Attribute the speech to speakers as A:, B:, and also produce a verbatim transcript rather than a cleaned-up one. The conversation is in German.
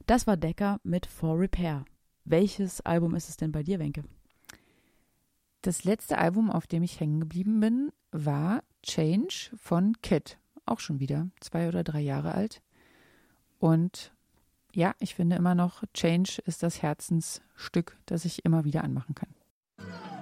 A: Das war Decca mit For Repair. Welches Album ist es denn bei dir, Wenke?
B: Das letzte Album, auf dem ich hängen geblieben bin, war Change von Kid. Auch schon wieder zwei oder drei Jahre alt. Und ja, ich finde immer noch, Change ist das Herzensstück, das ich immer wieder anmachen kann.